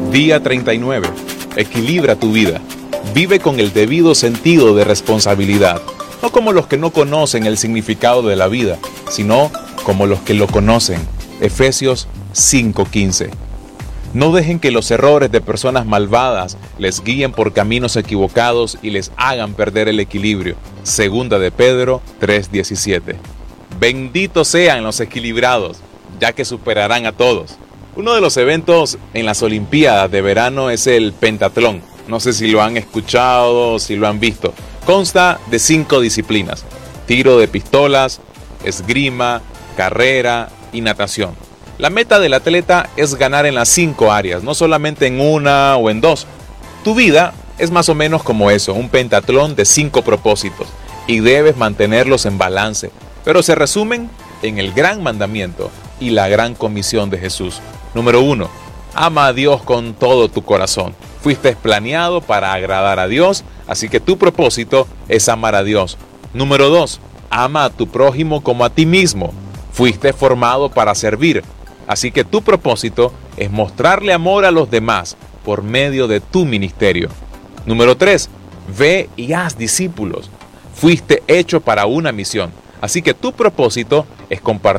Día 39. Equilibra tu vida. Vive con el debido sentido de responsabilidad, no como los que no conocen el significado de la vida, sino como los que lo conocen. Efesios 5:15. No dejen que los errores de personas malvadas les guíen por caminos equivocados y les hagan perder el equilibrio. Segunda de Pedro 3:17. Benditos sean los equilibrados, ya que superarán a todos. Uno de los eventos en las Olimpiadas de verano es el pentatlón. No sé si lo han escuchado o si lo han visto. Consta de 5 disciplinas: tiro de pistolas, esgrima, carrera y natación. La meta del atleta es ganar en las 5 áreas, no solamente en una o en 2. Tu vida es más o menos como eso, un pentatlón de 5 propósitos, y debes mantenerlos en balance, pero se resumen en el gran mandamiento y la gran comisión de Jesús. Número 1. Ama a Dios con todo tu corazón. Fuiste planeado para agradar a Dios, así que tu propósito es amar a Dios. Número 2. Ama a tu prójimo como a ti mismo. Fuiste formado para servir, así que tu propósito es mostrarle amor a los demás por medio de tu ministerio. Número 3. Ve y haz discípulos. Fuiste hecho para una misión, así que tu propósito es compartir